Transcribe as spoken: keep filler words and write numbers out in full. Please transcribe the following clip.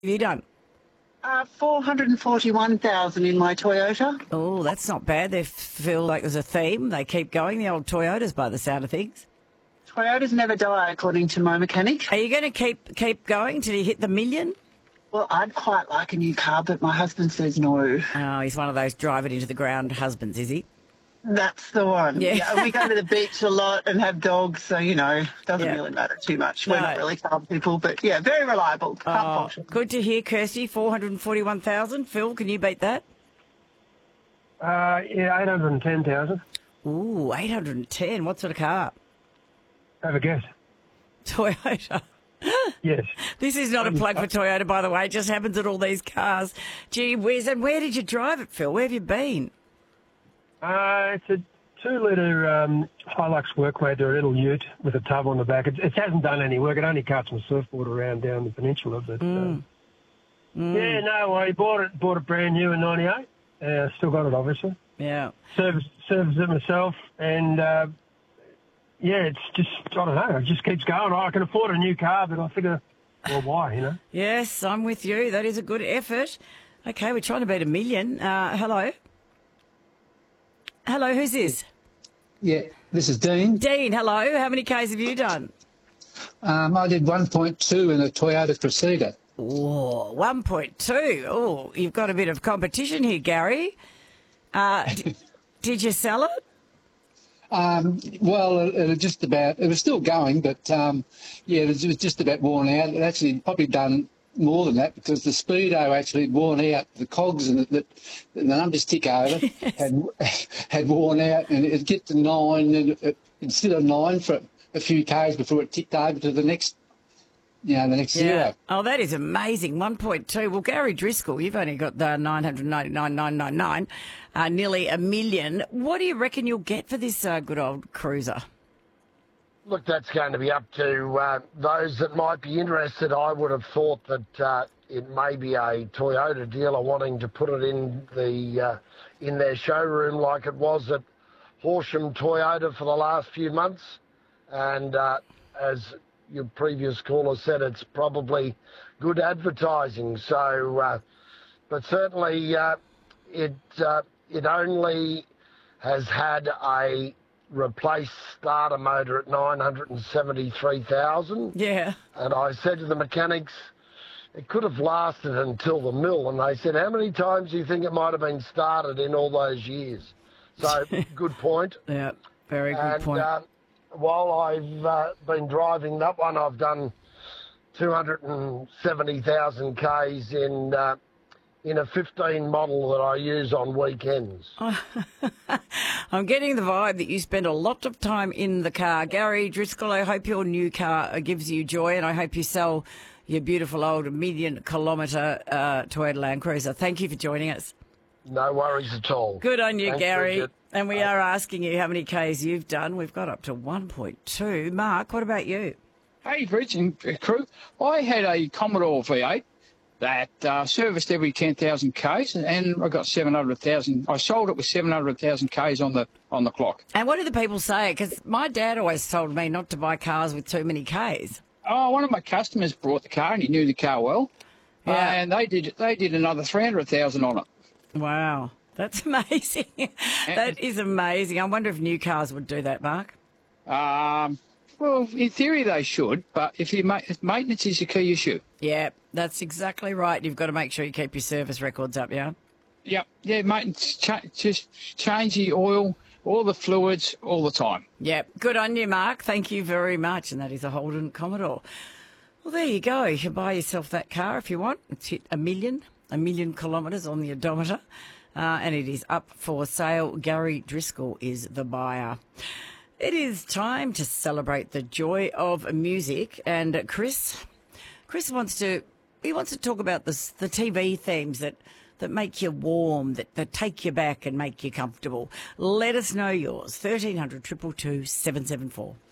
have you done? Uh, four hundred forty-one thousand in my Toyota. Oh, that's not bad. They feel like there's a theme. They keep going, the old Toyotas, by the sound of things. Toyotas never die, according to my mechanic. Are you going to keep keep going till you hit the million? Well, I'd quite like a new car, but my husband says no. Oh, he's one of those drive it into the ground husbands, is he? That's the one. Yeah. Yeah, and we go to the beach a lot and have dogs, so, you know, doesn't Yeah. really matter too much. No. We're not really car people, but, yeah, very reliable. Can't Oh, fault it. good to hear, Kirsty. four hundred forty-one thousand. Phil, can you beat that? Uh, yeah, eight hundred ten thousand. Ooh, eight hundred ten. What sort of car? Have a guess. Toyota. Yes. This is not a plug for Toyota, by the way. It just happens at all these cars. Gee whiz. And where did you drive it, Phil? Where have you been? Uh, it's a two-litre um, Hilux workmate, a little ute with a tub on the back. It, it hasn't done any work. It only cuts my surfboard around down the peninsula. But Mm. um, yeah, no, I bought it bought it brand new in ninety-eight. Uh, still got it, obviously. Yeah. Service, serviced it myself, and uh, yeah, it's just, I don't know, it just keeps going. I can afford a new car, but I figure, well, why, you know? Yes, I'm with you. That is a good effort. Okay, we're trying to beat a million. Uh, hello? Hello, who's this? Yeah, this is Dean. Dean, hello. How many Ks have you done? Um, I did one point two in a Toyota Cressida. Oh, one point two. Oh, you've got a bit of competition here, Gary. Uh, d- did you sell it? Um, well, it, it was just about, it was still going, but um, yeah, it was, it was just about worn out. It actually probably done more than that because the Speedo actually had worn out, the cogs and the, the, the numbers tick over had had worn out, and it'd get to nine, and it, it'd sit on nine for a few Ks before it ticked over to the next, you know, the next zero. Oh, that is amazing. one point two. Well, Gary Driscoll, you've only got the nine hundred ninety-nine thousand nine hundred ninety-nine, uh, nearly a million. What do you reckon you'll get for this uh, good old cruiser? Look, that's going to be up to uh, those that might be interested. I would have thought that uh, it may be a Toyota dealer wanting to put it in the uh, in their showroom like it was at Horsham Toyota for the last few months. And uh, as your previous caller said, it's probably good advertising. So, uh, but certainly uh, it uh, it only has had a replaced starter motor at nine hundred seventy-three thousand. Yeah. And I said to the mechanics, it could have lasted until the mill. And they said, how many times do you think it might have been started in all those years? So, good point. Yeah, very good and, point. Uh, while I've uh, been driving that one, I've done two hundred seventy thousand Ks in uh, in a fifteen model that I use on weekends. I'm getting the vibe that you spend a lot of time in the car. Gary Driscoll, I hope your new car gives you joy, and I hope you sell your beautiful old million kilometre uh, Toyota Land Cruiser. Thank you for joining us. No worries at all. Good on you, Thanks, Gary. Bridget. And we are asking you how many Ks you've done. We've got up to one point two. Mark, what about you? Hey, Rich and crew. I had a Commodore V eight that uh, serviced every ten thousand Ks, and I got seven hundred thousand. I sold it with seven hundred thousand Ks on the on the clock. And what do the people say? Because my dad always told me not to buy cars with too many Ks. Oh, one of my customers brought the car, and he knew the car well, Yeah. uh, and they did they did another three hundred thousand on it. Wow, that's amazing. That is amazing. I wonder if new cars would do that, Mark. Um, well, in theory they should, but if you ma- if maintenance is the key issue. Yeah, that's exactly right. You've got to make sure you keep your service records up, yeah? Yep, yeah, maintenance. Cha- just change the oil, all the fluids, all the time. Yeah, good on you, Mark. Thank you very much. And that is a Holden Commodore. Well, there you go. You can buy yourself that car if you want. It's hit a million, a million kilometres on the odometer, uh, and it is up for sale. Gary Driscoll is the buyer. It is time to celebrate the joy of music, and Chris, Chris wants to he wants to talk about this, the T V themes that. that make you warm, that, that take you back and make you comfortable. Let us know yours. thirteen hundred, two two two, seven seven four.